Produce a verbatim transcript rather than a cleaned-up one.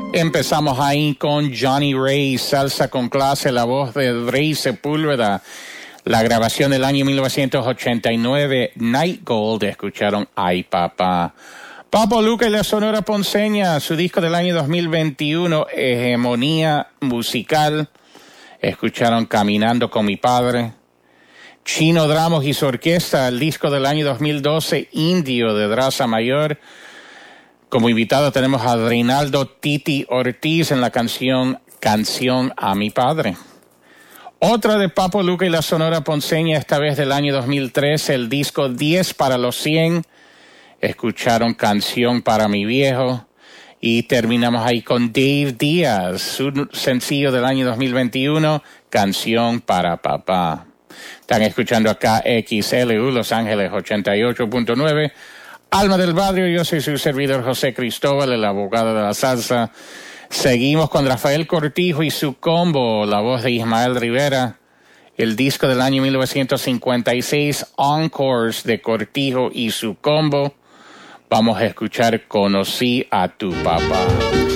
Empezamos ahí con Johnny Ray, Salsa con Clase, la voz de Rey Sepúlveda. La grabación del año mil novecientos ochenta y nueve, Night Gold, escucharon Ay Papá. Papo Luca y la Sonora Ponceña, su disco del año dos mil veintiuno, Hegemonía Musical, escucharon Caminando con mi Padre. Chino Dramos y su orquesta, el disco del año dos mil doce, Indio de Draza Mayor. Como invitado tenemos a Reinaldo Titi Ortiz en la canción Canción a mi Padre. Otra de Papo Luca y la Sonora Ponceña, esta vez del año dos mil trece, el disco diez para los cien. Escucharon Canción para mi Viejo. Y terminamos ahí con Dave Díaz, su sencillo del año dos mil veintiuno, Canción para Papá. Están escuchando acá X L U Los Ángeles ochenta y ocho punto nueve. Alma del Barrio, yo soy su servidor José Cristóbal, el abogado de la salsa. Seguimos con Rafael Cortijo y su combo, la voz de Ismael Rivera. El disco del año mil novecientos cincuenta y seis, Encores de Cortijo y su combo. Vamos a escuchar Conocí a tu papá.